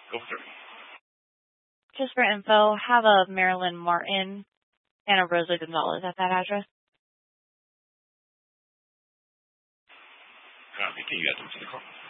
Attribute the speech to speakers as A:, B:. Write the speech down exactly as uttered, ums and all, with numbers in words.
A: Go for it.
B: Just for info, have a Marilyn Martin and a Rosa Gonzalez at that address.
A: Copy. Can you guys look to the call?